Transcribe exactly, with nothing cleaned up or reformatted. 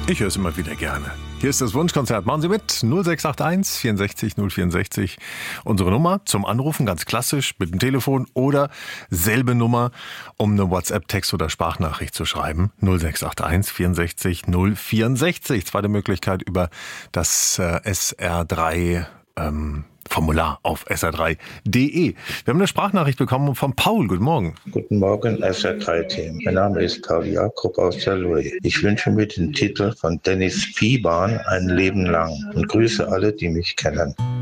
Ich höre es immer wieder gerne. Hier ist das Wunschkonzert. Machen Sie mit. null sechs acht eins vierundsechzig null vierundsechzig. Unsere Nummer zum Anrufen, ganz klassisch, mit dem Telefon oder selbe Nummer, um eine WhatsApp-Text- oder Sprachnachricht zu schreiben. null sechs acht eins vierundsechzig null vierundsechzig. Zweite Möglichkeit über das äh, S R drei ähm, Formular auf S R drei punkt de. Wir haben eine Sprachnachricht bekommen von Paul. Guten Morgen. Guten Morgen, S R drei Team. Mein Name ist Paul Jakob aus der Louis. Ich wünsche mir den Titel von Dennis Fiban ein Leben lang und grüße alle, die mich kennen.